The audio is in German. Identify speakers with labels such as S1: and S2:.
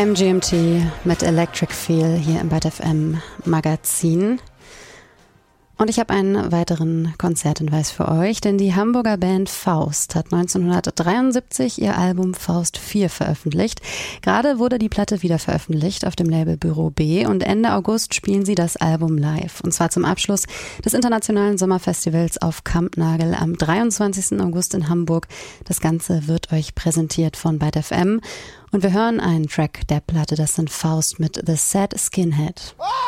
S1: MGMT mit Electric Feel hier im Byte FM Magazin. Und ich habe einen weiteren Konzerthinweis für euch, denn die Hamburger Band Faust hat 1973 ihr Album Faust 4 veröffentlicht. Gerade wurde die Platte wieder veröffentlicht auf dem Label Büro B und Ende August spielen sie das Album live. Und zwar zum Abschluss des Internationalen Sommerfestivals auf Kampnagel am 23. August in Hamburg. Das Ganze wird euch präsentiert von Byte FM. Und wir hören einen Track der Platte, das sind Faust mit The Sad Skinhead.